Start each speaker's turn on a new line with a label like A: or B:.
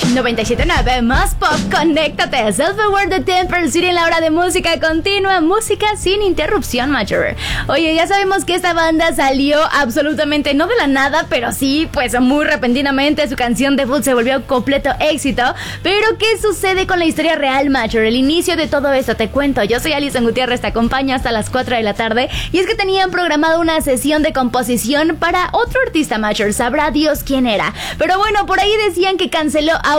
A: 97.9 más pop, conéctate. Self-Aware de Temple City en la hora de música continua, música sin interrupción mayor. Oye, ya sabemos que esta banda salió absolutamente, no de la nada, pero sí, pues muy repentinamente. Su canción debut se volvió completo éxito. Pero, ¿qué sucede con la historia real, Major? El inicio de todo esto, te cuento. Yo soy Alison Gutiérrez, te acompaño hasta las 4 de la tarde. Y es que tenían programado una sesión de composición para otro artista, Major. Sabrá Dios quién era. Pero bueno, por ahí decían que canceló